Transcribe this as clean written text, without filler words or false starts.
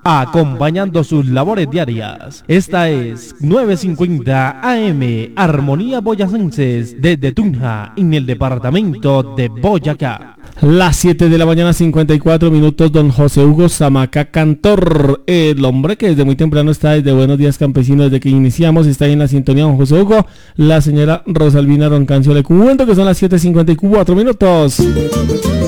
acompañando sus labores diarias. Esta es 950 AM, Armonía Boyacenses, desde Tunja, en el departamento de Boyacá. Las 7 de la mañana, 54 minutos, don José Hugo Zamaca Cantor, el hombre que desde muy temprano está desde Buenos Días Campesinos, desde que iniciamos, está ahí en la sintonía, don José Hugo. La señora Rosalvina Roncancio le cuento que son las 7:54 minutos.